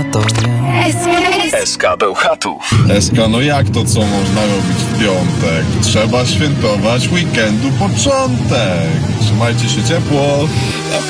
to nie. SK Bełchatów. SK, no jak to co można robić w piątek? Trzeba świętować weekendu początek. Trzymajcie się ciepło.